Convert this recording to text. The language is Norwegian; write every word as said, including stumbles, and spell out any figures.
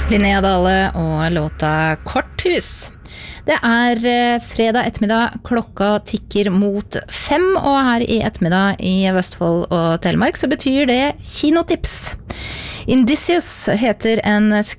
Linnea Dale og låta Korthus. Det er fredag ettermiddag, klokka tikker mot fem, og her i ettermiddag i Vestfold og Telemark så betyr det kinotips. Indicius heter en